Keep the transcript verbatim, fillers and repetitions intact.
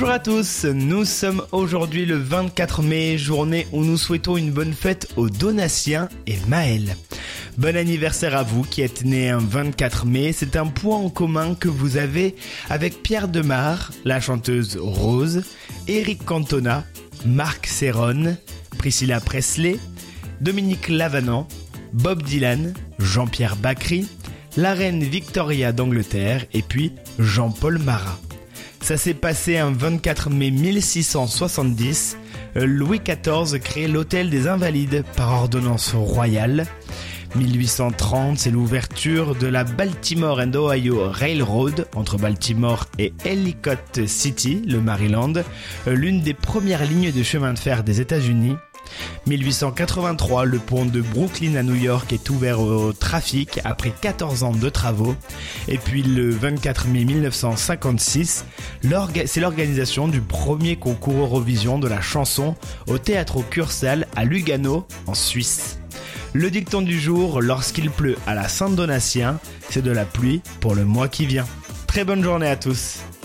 Bonjour à tous, nous sommes aujourd'hui le vingt-quatre mai, journée où nous souhaitons une bonne fête aux Donatiens et Maël. Bon anniversaire à vous qui êtes nés un vingt-quatre mai, c'est un point en commun que vous avez avec Pierre Demar, la chanteuse Rose, Eric Cantona, Marc Serron, Priscilla Presley, Dominique Lavanant, Bob Dylan, Jean-Pierre Bacri, la reine Victoria d'Angleterre et puis Jean-Paul Marat. Ça s'est passé un vingt-quatre mai mille six cent soixante-dix. Louis quatorze crée l'Hôtel des Invalides par ordonnance royale. mille huit cent trente, c'est l'ouverture de la Baltimore and Ohio Railroad entre Baltimore et Ellicott City, le Maryland, l'une des premières lignes de chemin de fer des États-Unis. mille huit cent quatre-vingt-trois, le pont de Brooklyn à New York est ouvert au trafic après quatorze ans de travaux. Et puis le vingt-quatre mai mille neuf cent cinquante-six, l'orga- c'est l'organisation du premier concours Eurovision de la chanson au Teatro Kursaal à Lugano, en Suisse. Le dicton du jour, lorsqu'il pleut à la Saint-Donatien, c'est de la pluie pour le mois qui vient. Très bonne journée à tous.